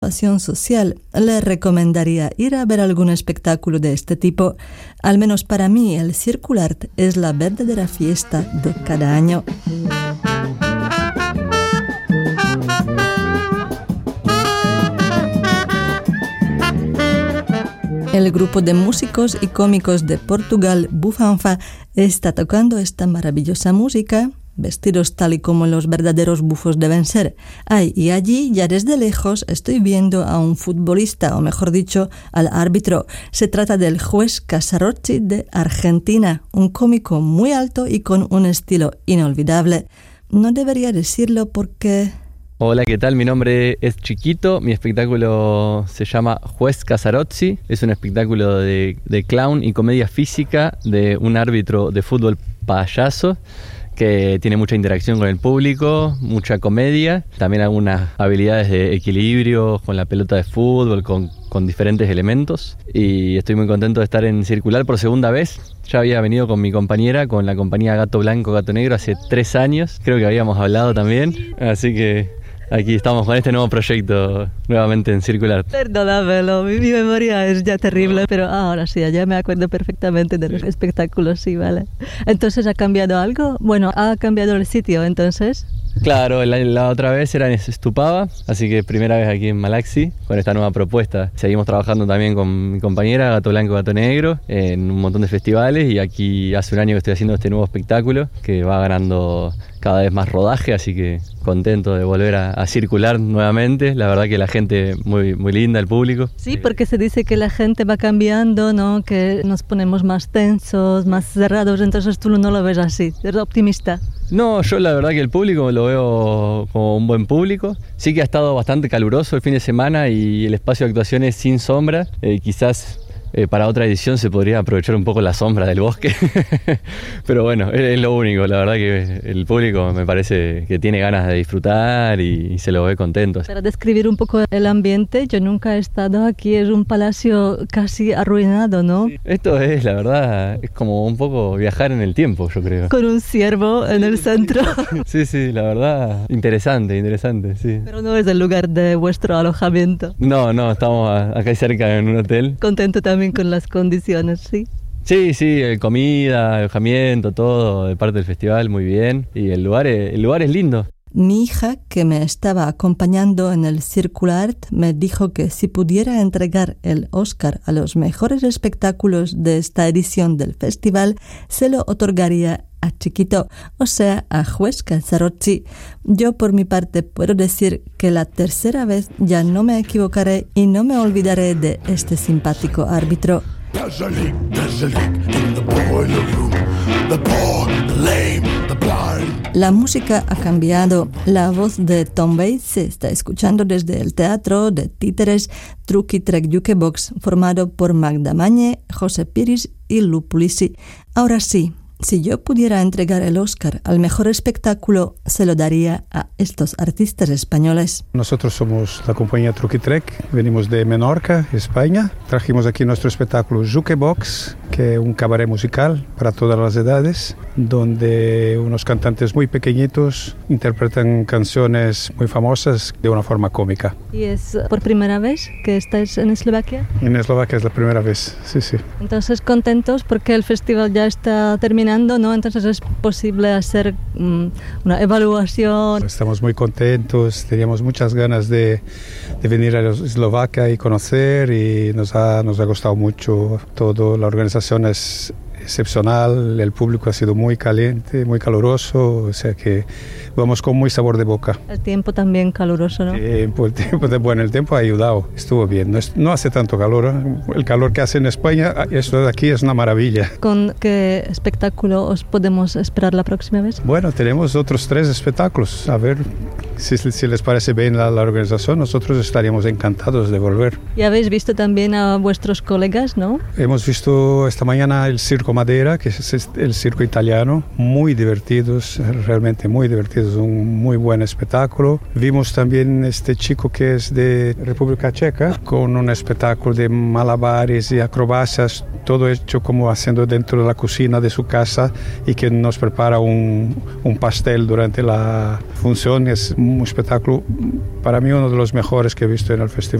social, le recomendaría ir a ver algún espectáculo de este tipo. Al menos para mí, el Circulart es la verdadera fiesta de cada año. El grupo de músicos y cómicos de Portugal, Bufanfa, está tocando esta maravillosa música, vestidos tal y como los verdaderos bufos deben ser. Y allí, ya desde lejos, estoy viendo a un futbolista, o mejor dicho, al árbitro. Se trata del juez Casarocci de Argentina, un cómico muy alto y con un estilo inolvidable. No debería decirlo porque... Hola, ¿qué tal? Mi nombre es Chiquito, mi espectáculo se llama Juez Casarocci, es un espectáculo de clown y comedia física de un árbitro de fútbol payaso que tiene mucha interacción con el público, mucha comedia, también algunas habilidades de equilibrio con la pelota de fútbol, con diferentes elementos, y estoy muy contento de estar en Circular por segunda vez. Ya había venido con mi compañera, con la compañía Gato Blanco, Gato Negro hace 3 años, creo que habíamos hablado también, así que aquí estamos con este nuevo proyecto nuevamente en Circular. Perdónamelo, mi memoria es ya terrible, pero ahora sí, ya me acuerdo perfectamente de los espectáculos, sí, vale. Entonces, ¿ha cambiado algo? Bueno, ha cambiado el sitio, entonces. Claro, la otra vez era en Estupava, así que primera vez aquí en Malaxi con esta nueva propuesta. Seguimos trabajando también con mi compañera Gato Blanco, Gato Negro en un montón de festivales, y aquí hace un año que estoy haciendo este nuevo espectáculo que va ganando cada vez más rodaje, así que contento de volver a circular nuevamente. La verdad que la gente muy, muy linda, el público. Sí, porque se dice que la gente va cambiando, ¿no? Que nos ponemos más tensos, más cerrados, entonces tú no lo ves así, eres optimista. No, yo la verdad que el público lo veo como un buen público. Sí que ha estado bastante caluroso el fin de semana y el espacio de actuaciones sin sombra. Quizás para otra edición se podría aprovechar un poco la sombra del bosque. Pero bueno, es lo único. La verdad que el público me parece que tiene ganas de disfrutar y se lo ve contento. Para describir un poco el ambiente, yo nunca he estado aquí, es un palacio casi arruinado, ¿no? Sí, esto es, la verdad, es como un poco viajar en el tiempo, yo creo. Con un ciervo en el centro. Sí, la verdad, interesante, sí. Pero no es el lugar de vuestro alojamiento. No, estamos acá cerca en un hotel. Contento también con las condiciones, ¿sí? Sí, comida, alojamiento, todo de parte del festival, muy bien. Y el lugar es lindo. Mi hija, que me estaba acompañando en el Circulart, me dijo que si pudiera entregar el Oscar a los mejores espectáculos de esta edición del festival, se lo otorgaría a Chiquito, o sea, a Juez Casarocci. Yo, por mi parte, puedo decir que la tercera vez ya no me equivocaré y no me olvidaré de este simpático árbitro. La música ha cambiado. La voz de Tom Waits se está escuchando desde el teatro de títeres Truc i Trec Jukebox, formado por Magda Mañé, José Piris y Lu Pulisi. Ahora sí, si yo pudiera entregar el Oscar al mejor espectáculo, se lo daría a estos artistas españoles. Nosotros somos la compañía Truc i Trec, venimos de Menorca, España. Trajimos aquí nuestro espectáculo Jukebox, que es un cabaret musical para todas las edades, donde unos cantantes muy pequeñitos interpretan canciones muy famosas de una forma cómica. ¿Y es por primera vez que estáis en Eslovaquia? En Eslovaquia es la primera vez, sí. Entonces, contentos porque el festival ya está terminando, ¿no? Entonces es posible hacer una evaluación. Estamos muy contentos, teníamos muchas ganas de venir a Eslovaquia y conocer, y nos ha gustado mucho todo. La organización es excepcional, el público ha sido muy caliente, muy caluroso, o sea que vamos con muy sabor de boca. El tiempo también caluroso, ¿no? El tiempo ha ayudado, estuvo bien, no hace tanto calor, el calor que hace en España, esto de aquí es una maravilla. ¿Con qué espectáculo os podemos esperar la próxima vez? Bueno, tenemos otros 3 espectáculos, a ver si les parece bien la organización, nosotros estaríamos encantados de volver. Y habéis visto también a vuestros colegas, ¿no? Hemos visto esta mañana el Circo Madera, que es el circo italiano, muy divertidos, realmente muy divertidos. que es un muy buen espectáculo. Vimos también este chico que es de República Checa, con un espectáculo de malabares y acrobacias, todo hecho como haciendo dentro de la cocina de su casa, y que nos prepara un pastel durante la función. Es un espectáculo, para mí, uno de los mejores que he visto en el festival.